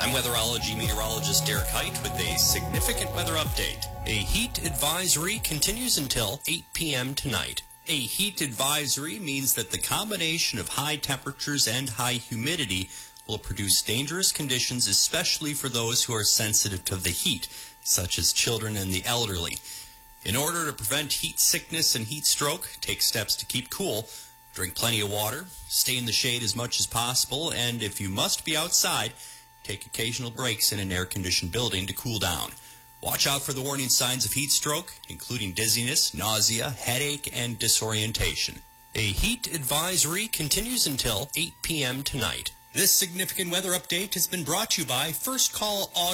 I'm weatherology meteorologist Derek Height with a significant weather update. A heat advisory continues until 8 p.m. tonight. A heat advisory means that the combination of high temperatures and high humidity will produce dangerous conditions, especially for those who are sensitive to the heat, such as children and the elderly. In order to prevent heat sickness and heat stroke, take steps to keep cool. Drink plenty of water, stay in the shade as much as possible, and if you must be outside, take occasional breaks in an air-conditioned building to cool down. Watch out for the warning signs of heat stroke, including dizziness, nausea, headache, and disorientation. A heat advisory continues until 8 p.m. tonight. This significant weather update has been brought to you by First Call Auto.